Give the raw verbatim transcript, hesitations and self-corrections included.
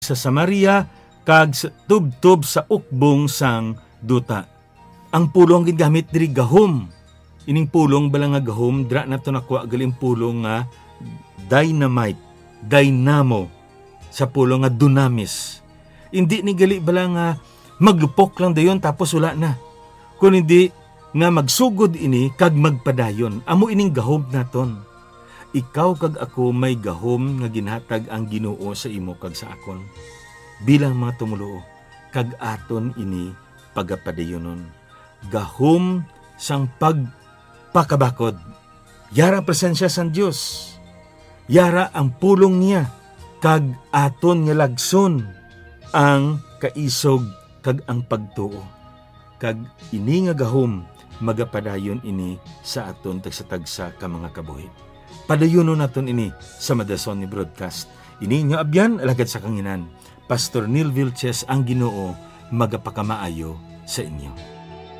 sa Samaria kag sa tubtob sa ukbong sang duta. Ang pulong gigamit diri gahom. Ining pulong bala nga gahom dra nato nakuha galing pulong nga dynamite, dynamo sa pulong nga dunamis. Hindi ni gali bala nga maglupok lang dayon tapos wala na. Kung hindi nga magsugod ini kag magpadayon. Amo ining gahom naton. Ikaw kag ako may gahom nga ginhatag ang Ginoo sa imo kag sa akon. Bilang mga tumuluo, kag aton ini pagapadayonon. Gahom sang pagpakabakod. Yara presensya sang Dios. Yara ang pulong niya kag aton nga lagson ang kaisog kag ang pagtuo. Kag ini nga gahom magapadayon ini sa aton tagsa-tagsa ka mga kabuhi. Padayonon naton ini sa Madason ni Broadcast. Ini nga abyan alagad sa kanginan. Pastor Neil Vilches ang Ginoo magapakamaayo sa inyo.